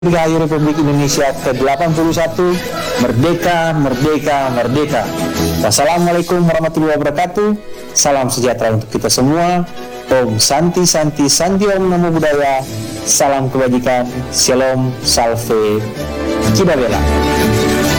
Dirgahayu Republik Indonesia ke-81, Merdeka, Merdeka, Merdeka. Wassalamualaikum warahmatullahi wabarakatuh. Salam sejahtera untuk kita semua. Om Santi Santi Santi Om Namo Buddhaya. Salam kebajikan. Shalom, Salve, Kidabela.